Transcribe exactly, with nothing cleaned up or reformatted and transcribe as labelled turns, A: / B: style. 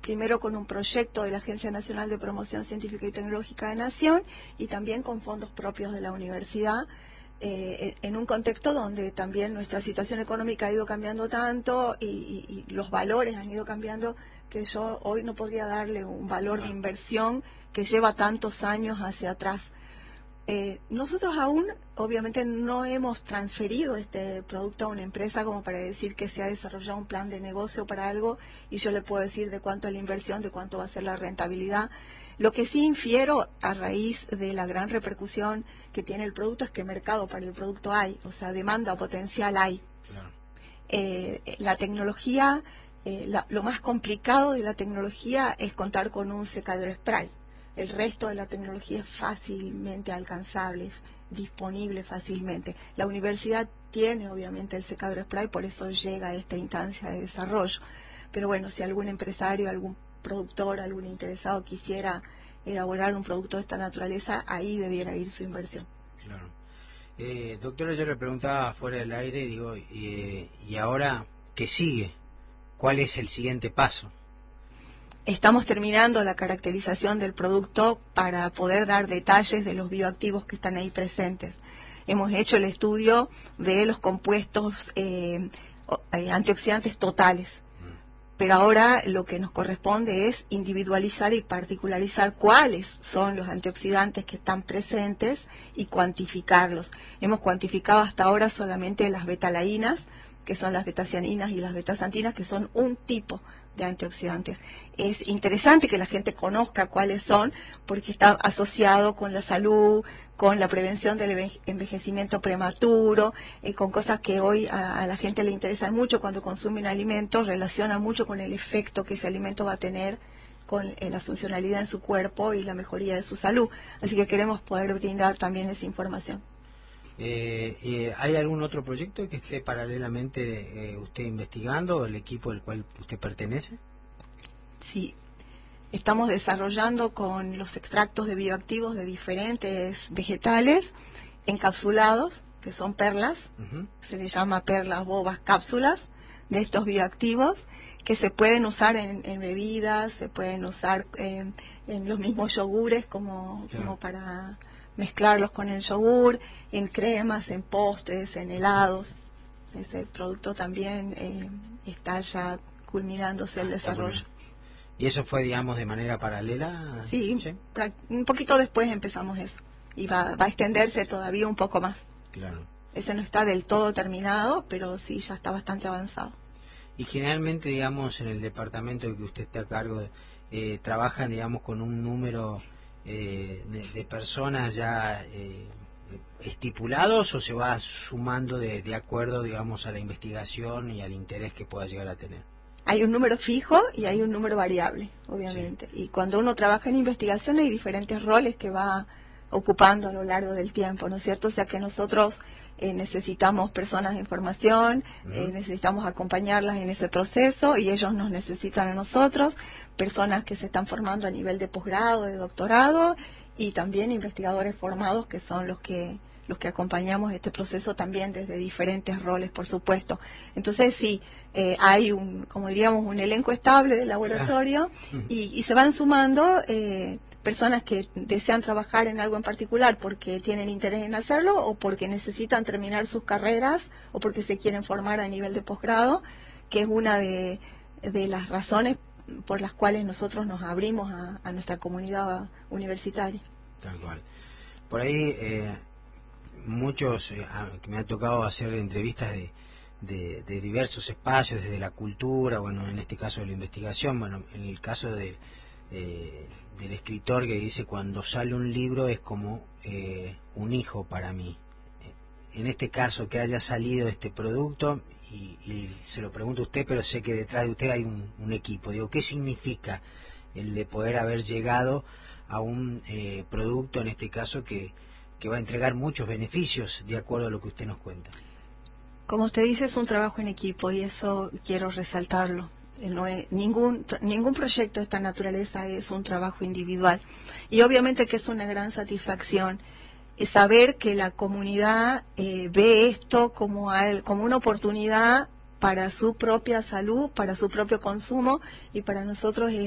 A: primero con un proyecto de la Agencia Nacional de Promoción Científica y Tecnológica de Nación y también con fondos propios de la universidad, eh, en un contexto donde también nuestra situación económica ha ido cambiando tanto y, y, y los valores han ido cambiando, que yo hoy no podría darle un valor de inversión que lleva tantos años hacia atrás. Eh, nosotros aún, obviamente, no hemos transferido este producto a una empresa como para decir que se ha desarrollado un plan de negocio para algo y yo le puedo decir de cuánto es la inversión, de cuánto va a ser la rentabilidad. Lo que sí infiero a raíz de la gran repercusión que tiene el producto es que mercado para el producto hay, o sea, demanda potencial hay. Claro. Eh, la tecnología, eh, la, lo más complicado de la tecnología es contar con un secador spray. El resto de la tecnología es fácilmente alcanzable, es disponible fácilmente. La universidad tiene obviamente el secador spray, por eso llega a esta instancia de desarrollo. Pero bueno, si algún empresario, algún productor, algún interesado quisiera elaborar un producto de esta naturaleza, ahí debiera ir su inversión.
B: Claro. Eh, doctora, yo le preguntaba fuera del aire, digo, eh, ¿y ahora qué sigue? ¿Cuál es el siguiente paso?
A: Estamos terminando la caracterización del producto para poder dar detalles de los bioactivos que están ahí presentes. Hemos hecho el estudio de los compuestos eh, antioxidantes totales, pero ahora lo que nos corresponde es individualizar y particularizar cuáles son los antioxidantes que están presentes y cuantificarlos. Hemos cuantificado hasta ahora solamente las betalainas, que son las betacianinas y las betasantinas, que son un tipo de antioxidantes. Es interesante que la gente conozca cuáles son, porque está asociado con la salud, con la prevención del envejecimiento prematuro, eh, con cosas que hoy a, a la gente le interesan mucho cuando consumen alimentos, relaciona mucho con el efecto que ese alimento va a tener con eh, la funcionalidad en su cuerpo y la mejoría de su salud. Así que queremos poder brindar también esa información.
B: Eh, eh, ¿Hay algún otro proyecto que esté paralelamente eh, usted investigando, o el equipo al cual usted pertenece?
A: Sí, estamos desarrollando con los extractos de bioactivos de diferentes vegetales encapsulados, que son perlas, uh-huh. Se les llama perlas, bobas, cápsulas de estos bioactivos que se pueden usar en, en bebidas, se pueden usar eh, en los mismos yogures como, claro. como para mezclarlos con el yogur, en cremas, en postres, en helados. Ese producto también eh, está ya culminándose el desarrollo.
B: ¿Y eso fue, digamos, de manera paralela?
A: Sí, ¿Sí? un poquito después empezamos eso. Y va, va a extenderse todavía un poco más.
B: Claro.
A: Ese no está del todo terminado, pero sí ya está bastante avanzado.
B: Y generalmente, digamos, en el departamento que usted está a cargo, eh, trabajan, digamos, con un número eh, de, de personas ya eh, estipulados, o se va sumando de, de acuerdo, digamos, a la investigación y al interés que pueda llegar a tener.
A: Hay un número fijo y hay un número variable, obviamente. Sí. Y cuando uno trabaja en investigación hay diferentes roles que va ocupando a lo largo del tiempo, ¿no es cierto? O sea que nosotros eh, necesitamos personas de información, uh-huh. eh, necesitamos acompañarlas en ese proceso y ellos nos necesitan a nosotros, personas que se están formando a nivel de posgrado, de doctorado y también investigadores formados que son los que los que acompañamos este proceso también desde diferentes roles, por supuesto. Entonces sí, eh, hay un, como diríamos, un elenco estable de laboratorio y, y se van sumando eh, personas que desean trabajar en algo en particular porque tienen interés en hacerlo o porque necesitan terminar sus carreras o porque se quieren formar a nivel de posgrado, que es una de, de las razones por las cuales nosotros nos abrimos a, a nuestra comunidad universitaria.
B: Tal cual. Por ahí... Eh... muchos eh, que me ha tocado hacer entrevistas de, de, de diversos espacios, desde la cultura, bueno, en este caso de la investigación, bueno, en el caso de, eh, del escritor que dice cuando sale un libro es como eh, un hijo para mí. En este caso que haya salido este producto, y, y se lo pregunto a usted, pero sé que detrás de usted hay un, un equipo, digo, ¿qué significa el de poder haber llegado a un eh, producto, en este caso, que que va a entregar muchos beneficios de acuerdo a lo que usted nos cuenta?
A: Como usted dice, es un trabajo en equipo y eso quiero resaltarlo. No es, ningún, ningún proyecto de esta naturaleza es un trabajo individual. Y obviamente que es una gran satisfacción es saber que la comunidad eh, ve esto como, al, como una oportunidad para su propia salud, para su propio consumo, y para nosotros es